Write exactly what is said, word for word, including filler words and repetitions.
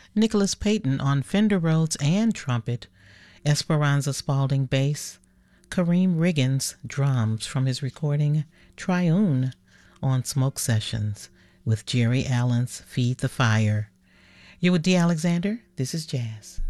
Nicholas Payton on Fender Rhodes and trumpet, Esperanza Spalding bass, Kareem Riggins drums from his recording Triune on Smoke Sessions with Jerry Allen's Feed the Fire. You're with D. Alexander. This is Jazz.